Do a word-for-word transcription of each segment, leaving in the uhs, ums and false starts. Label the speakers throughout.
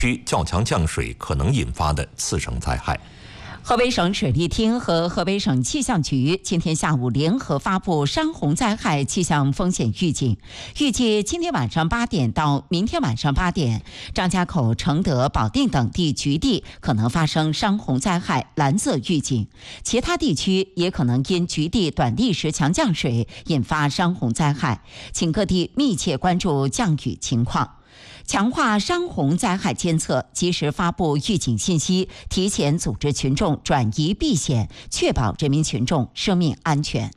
Speaker 1: 区较强降水可能引发的次生灾害。
Speaker 2: 河北省水利厅和河北省气象局今天下午联合发布山洪灾害气象风险预警，预计今天晚上八点到明天晚上八点，张家口、承德、保定等地局地可能发生山洪灾害蓝色预警，其他地区也可能因局地短历时强降水引发山洪灾害，请各地密切关注降雨情况。强化山洪灾害监测，及时发布预警信息，提前组织群众转移避险，确保人民群众生命安全。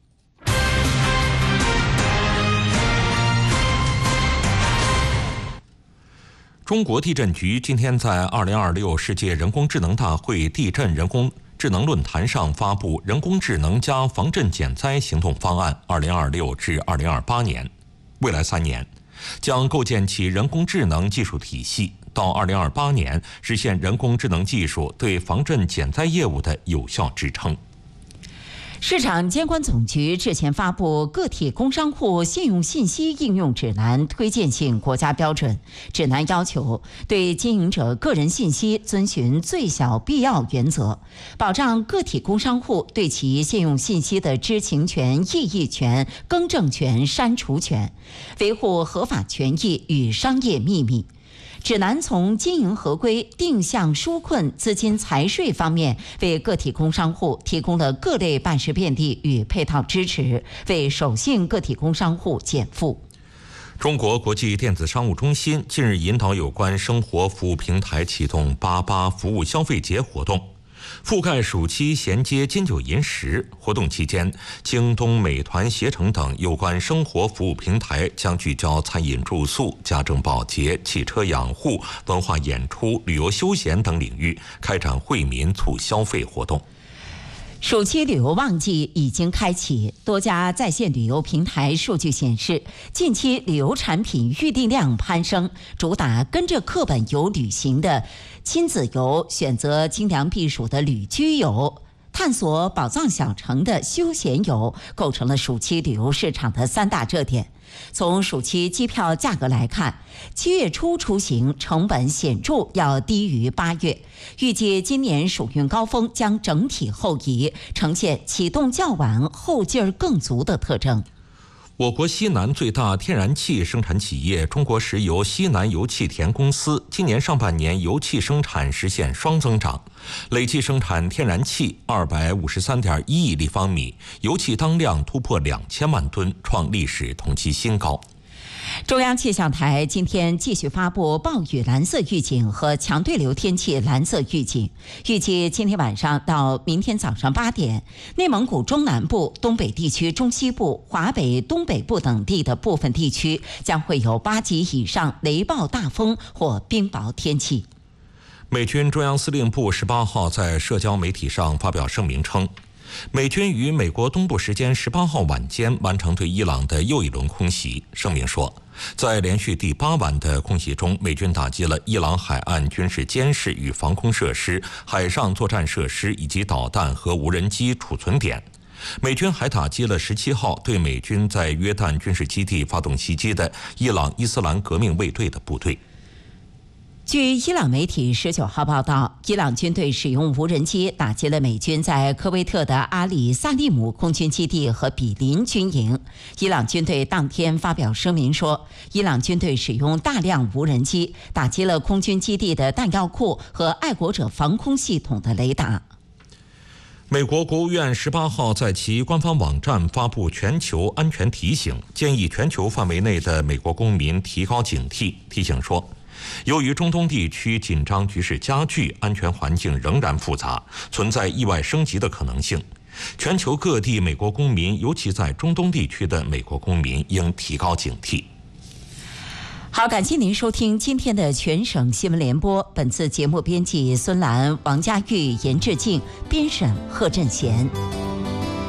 Speaker 1: 中国地震局今天在二零二六世界人工智能大会地震人工智能论坛上发布人工智能加防震减灾行动方案二零二六至二零二八年，未来三年将构建起人工智能技术体系，到二零二八年实现人工智能技术对防震减灾业务的有效支撑。
Speaker 2: 市场监管总局日前发布《个体工商户信用信息应用指南》推荐性国家标准，指南要求对经营者个人信息遵循最小必要原则，保障个体工商户对其信用信息的知情权、异议权、更正权、删除权，维护合法权益与商业秘密。指南从经营合规、定向纾困、资金财税方面，为个体工商户提供了各类办事便利与配套支持，为守信个体工商户减负。
Speaker 1: 中国国际电子商务中心近日引导有关生活服务平台启动八八服务消费节活动，覆盖暑期衔接金九银十。活动期间，京东、美团、携程等有关生活服务平台将聚焦餐饮住宿、家政保洁、汽车养护、文化演出、旅游休闲等领域，开展惠民促消费活动。
Speaker 2: 暑期旅游旺季已经开启，多家在线旅游平台数据显示，近期旅游产品预订量攀升，主打跟着课本游旅行的亲子游，选择精良避暑的旅居游，探索宝藏小城的休闲游，构成了暑期旅游市场的三大热点。从暑期机票价格来看，七月初出行成本显著要低于八月，预计今年暑运高峰将整体后移，呈现启动较晚、后劲儿更足的特征。
Speaker 1: 我国西南最大天然气生产企业中国石油西南油气田公司今年上半年油气生产实现双增长，累计生产天然气二百五十三点一亿立方米，油气当量突破两千万吨，创历史同期新高。
Speaker 2: 中央气象台今天继续发布暴雨蓝色预警和强对流天气蓝色预警，预计今天晚上到明天早上八点，内蒙古中南部、东北地区中西部、华北东北部等地的部分地区将会有八级以上雷暴大风或冰雹天气。
Speaker 1: 美军中央司令部十八号在社交媒体上发表声明称，美军于美国东部时间十八号晚间完成对伊朗的又一轮空袭。声明说，在连续第八晚的空袭中，美军打击了伊朗海岸军事监视与防空设施、海上作战设施以及导弹和无人机储存点。美军还打击了十七号对美军在约旦军事基地发动袭击的伊朗伊斯兰革命卫队的部队。
Speaker 2: 据伊朗媒体十九号报道，伊朗军队使用无人机打击了美军在科威特的阿里萨利姆空军基地和比林军营。伊朗军队当天发表声明说，伊朗军队使用大量无人机打击了空军基地的弹药库和爱国者防空系统的雷达。
Speaker 1: 美国国务院十八号在其官方网站发布全球安全提醒，建议全球范围内的美国公民提高警惕。提醒说，由于中东地区紧张局势加剧，安全环境仍然复杂，存在意外升级的可能性。全球各地美国公民，尤其在中东地区的美国公民，应提高警惕。
Speaker 2: 好，感谢您收听今天的全省新闻联播。本次节目编辑孙兰、王佳玉、严志静，编审贺振贤。